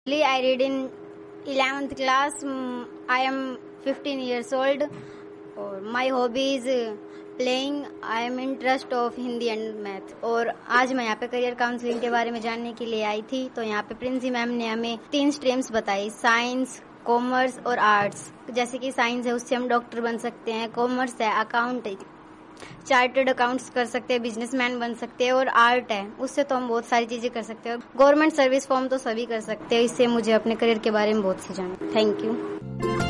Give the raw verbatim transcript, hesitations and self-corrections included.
I read in eleventh class. I am fifteen years old. और my hobby is playing. I am interest of Hindi and math. और आज मैं यहाँ पे career counselling के बारे में जानने के लिए आई थी। तो यहाँ पे प्रिंसी मैम ने हमें तीन स्ट्रीम्स बताई, साइंस, कॉमर्स और आर्ट्स। जैसे कि साइंस है उससे हम डॉक्टर बन सकते हैं, कॉमर्स है अकाउंट है, चार्टर्ड अकाउंट्स कर सकते हैं, बिजनेसमैन बन सकते हैं, और आर्ट है उससे तो हम बहुत सारी चीजें कर सकते हैं। गवर्नमेंट सर्विस फॉर्म तो सभी कर सकते हैं। इससे मुझे अपने करियर के बारे में बहुत सी जाना। Thank you.